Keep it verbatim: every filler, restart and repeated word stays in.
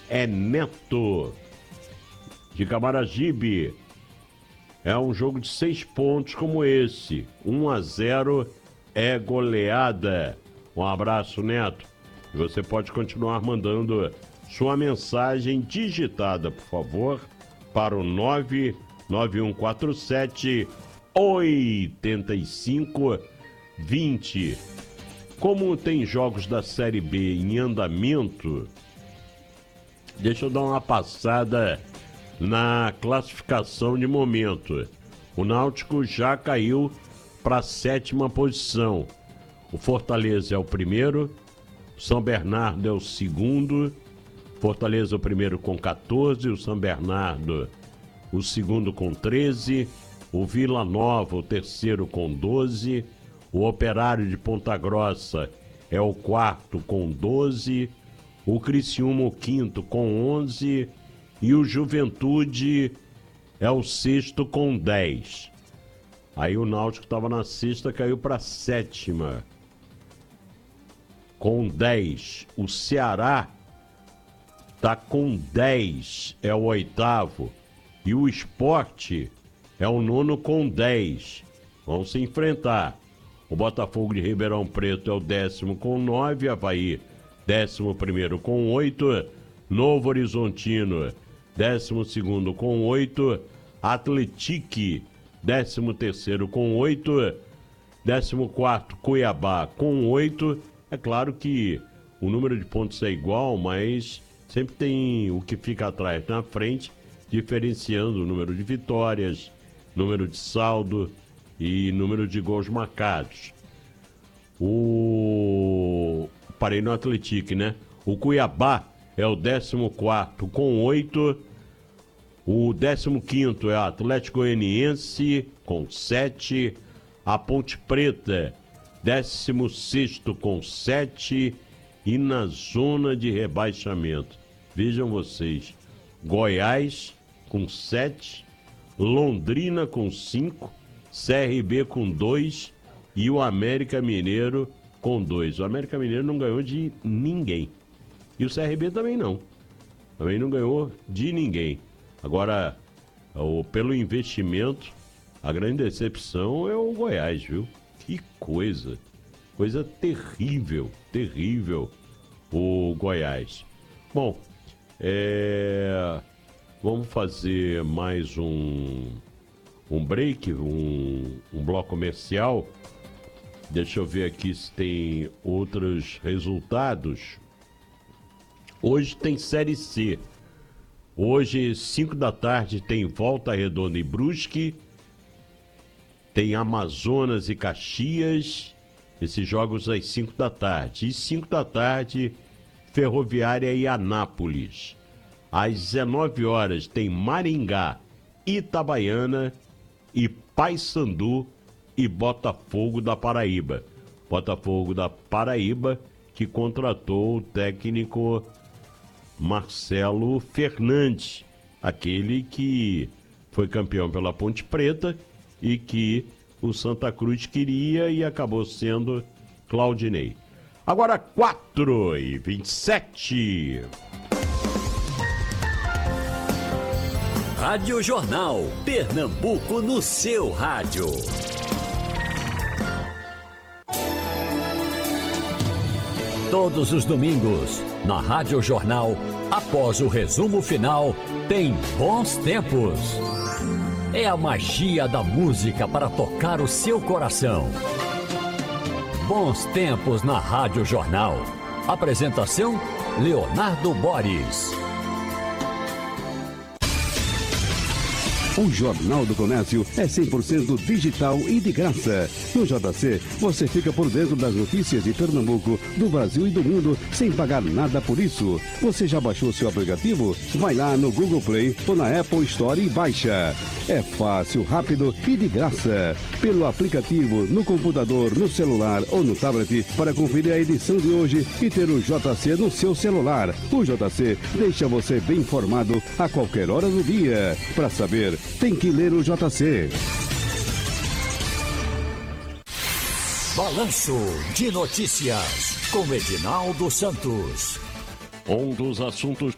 é Neto, de Camaragibe. É um jogo de seis pontos como esse. um a zero é goleada. Um abraço, Neto. E você pode continuar mandando sua mensagem digitada, por favor, para o nove nove um quatro sete oito cinco dois zero. Como tem jogos da Série B em andamento, deixa eu dar uma passada na classificação de momento. O Náutico já caiu para a sétima posição. O Fortaleza é o primeiro, o São Bernardo é o segundo, Fortaleza o primeiro com catorze, o São Bernardo o segundo com treze, o Vila Nova o terceiro com doze, o Operário de Ponta Grossa é o quarto com doze, o Criciúma o quinto com onze e o Juventude é o sexto com dez. Aí o Náutico estava na sexta, caiu para a sétima com dez. O Ceará está com dez, é o oitavo. E o Sport é o nono com dez. Vão se enfrentar. O Botafogo de Ribeirão Preto é o décimo com nove, Avaí décimo primeiro com oito, Novo Horizontino décimo segundo com oito, Atletique décimo terceiro com oito, décimo quarto Cuiabá com oito. É claro que o número de pontos é igual, mas sempre tem o que fica atrás na frente, diferenciando o número de vitórias, número de saldo e número de gols marcados. O... Parei no Atletique, né? O Cuiabá é o décimo quarto com oito. O décimo quinto é o Atlético Goianiense com sete. A Ponte Preta, décimo sexto com sete. E na zona de rebaixamento, vejam vocês, Goiás com sete, Londrina com cinco, C R B com dois e o América Mineiro com dois. O América Mineiro não ganhou de ninguém. E o C R B também não. Também não ganhou de ninguém. Agora, o, pelo investimento, a grande decepção é o Goiás, viu? Que coisa. Coisa terrível, terrível o Goiás. Bom, é... vamos fazer mais um, um break, um, um bloco comercial. Deixa eu ver aqui se tem outros resultados. Hoje tem Série C. Hoje, cinco da tarde, tem Volta Redonda e Brusque. Tem Amazonas e Caxias. Esses jogos às cinco da tarde. E cinco da tarde, Ferroviária e Anápolis. Às dezenove horas, tem Maringá, Itabaiana e Paysandu e Botafogo da Paraíba. Botafogo da Paraíba, que contratou o técnico Marcelo Fernandes, aquele que foi campeão pela Ponte Preta e que o Santa Cruz queria e acabou sendo Claudinei. Agora quatro e vinte e sete. Rádio Jornal, Pernambuco no seu rádio. Todos os domingos, na Rádio Jornal, após o resumo final, tem Bons Tempos. É a magia da música para tocar o seu coração. Bons Tempos na Rádio Jornal. Apresentação, Leonardo Boris. O Jornal do Comércio é cem por cento digital e de graça. No J C, você fica por dentro das notícias de Pernambuco, do Brasil e do mundo, sem pagar nada por isso. Você já baixou seu aplicativo? Vai lá no Google Play ou na Apple Store e baixa. É fácil, rápido e de graça. Pelo aplicativo, no computador, no celular ou no tablet, para conferir a edição de hoje e ter o J C no seu celular. O J C deixa você bem informado a qualquer hora do dia. Para saber, tem que ler o J C. Balanço de Notícias, com Edinaldo Santos. Um dos assuntos